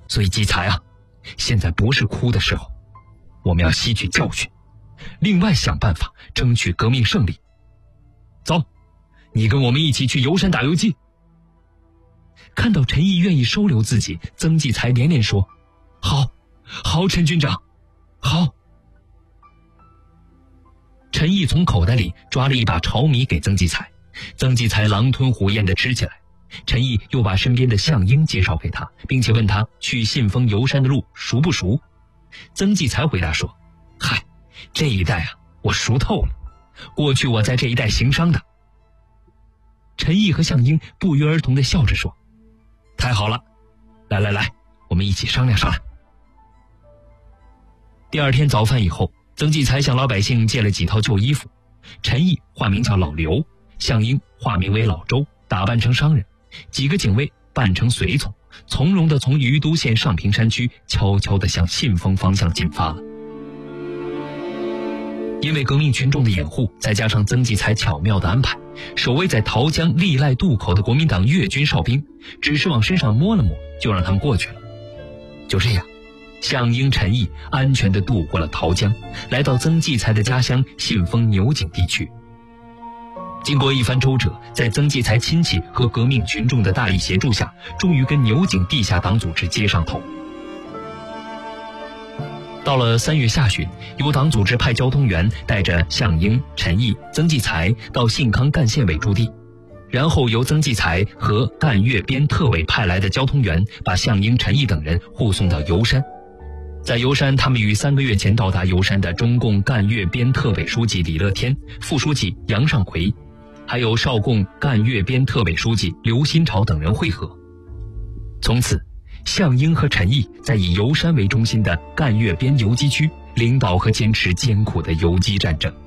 所以季才啊，现在不是哭的时候，我们要吸取教训，另外想办法争取革命胜利。走，你跟我们一起去游山打游击。看到陈毅愿意收留自己，曾纪才连连说：好，好，陈军长，好。陈毅从口袋里抓了一把炒米给曾纪才，曾纪才狼吞虎咽地吃起来。陈毅又把身边的项英介绍给他，并且问他去信丰游山的路熟不熟。曾纪才回答说：嗨，这一带啊，我熟透了，过去我在这一带行商的。陈毅和项英不约而同地笑着说：太好了，来，我们一起商量商量。第二天早饭以后，曾纪才向老百姓借了几套旧衣服，陈毅化名叫老刘，项英化名为老周，打扮成商人，几个警卫扮成随从，从容地从于都县上平山区悄悄地向信丰方向进发了。因为革命群众的掩护，再加上曾纪才巧妙的安排，守卫在桃江历赖渡口的国民党粤军哨兵只是往身上摸了摸，就让他们过去了。就这样，项英、陈毅安全地渡过了桃江，来到曾纪才的家乡信丰牛井地区。经过一番周折，在曾纪才亲戚和革命群众的大力协助下，终于跟牛井地下党组织接上头。到了3月下旬，由党组织派交通员带着项英、陈毅、曾纪才到信康赣县委驻地，然后由曾纪才和赣粤边特委派来的交通员把项英、陈毅等人护送到游山。在游山，他们与3个月前到达游山的中共赣粤边特委书记李乐天、副书记杨尚奎，还有邵共赣粤边特委书记刘新潮等人会合。从此，项英和陈毅在以游山为中心的赣粤边游击区领导和坚持艰苦的游击战争。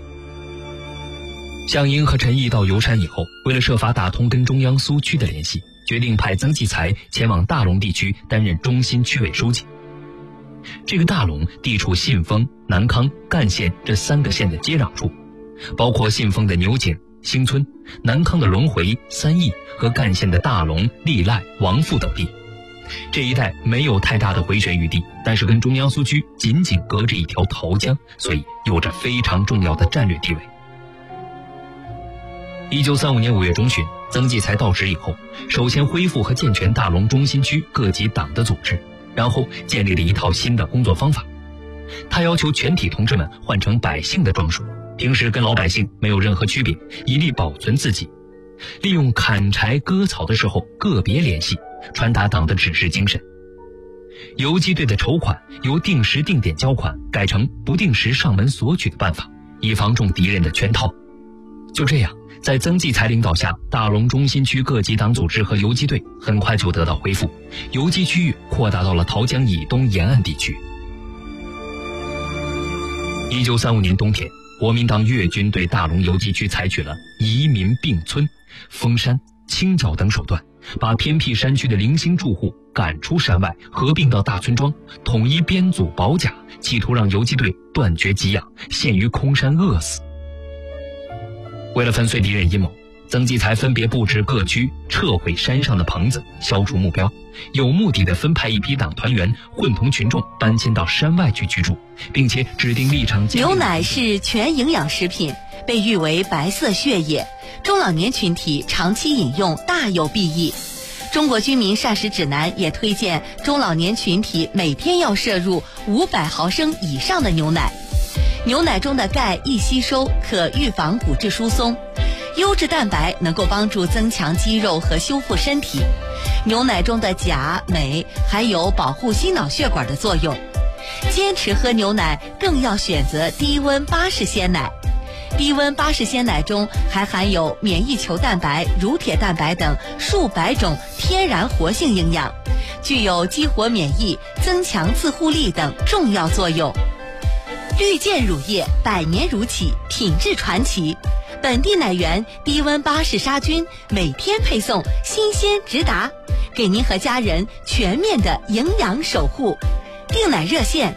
项英和陈毅到游山以后，为了设法打通跟中央苏区的联系，决定派曾纪才前往大龙地区担任中心区委书记。这个大龙地处信丰、南康、赣县这3个县的接壤处，包括信丰的牛井、兴村，南康的轮回、三义和赣县的大龙、历赖、王府等地。这一带没有太大的回旋余地，但是跟中央苏区仅仅隔着一条桃江，所以有着非常重要的战略地位。1935年5月中旬，曾纪才到职以后，首先恢复和健全大龙中心区各级党的组织，然后建立了一套新的工作方法。他要求全体同志们换成百姓的装束，平时跟老百姓没有任何区别，以利保存自己。利用砍柴割草的时候个别联系，传达党的指示精神。游击队的筹款由定时定点交款改成不定时上门索取的办法，以防中敌人的圈套。就这样，在曾纪才领导下，大龙中心区各级党组织和游击队很快就得到恢复，游击区域扩大到了桃江以东沿岸地区。1935年冬天，国民党粤军对大龙游击区采取了移民并村、封山、清剿等手段，把偏僻山区的零星住户赶出山外，合并到大村庄，统一编组保甲，企图让游击队断绝给养，陷于空山饿死。为了粉碎敌人阴谋，曾纪才分别布置各区撤毁山上的棚子，消除目标，有目的地分派一批党团员混同群众搬迁到山外去居住，并且指定立场。 牛奶是全营养食品，被誉为白色血液，中老年群体长期饮用大有裨益。中国居民膳食指南也推荐中老年群体每天要摄入500毫升以上的牛奶。牛奶中的钙易吸收，可预防骨质疏松；优质蛋白能够帮助增强肌肉和修复身体。牛奶中的钾、镁还有保护心脑血管的作用。坚持喝牛奶更要选择低温巴氏鲜奶。低温巴氏鲜奶中还含有免疫球蛋白、乳铁蛋白等数百种天然活性营养，具有激活免疫、增强自护力等重要作用。绿箭乳业100年如起，品质传奇。本地奶源低温巴氏杀菌，每天配送，新鲜直达，给您和家人全面的营养守护。订奶热线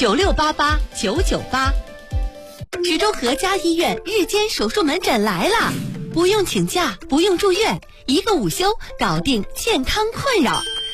9688-998。徐州河家医院日间手术门诊来了，不用请假，不用住院，一个午休搞定健康困扰。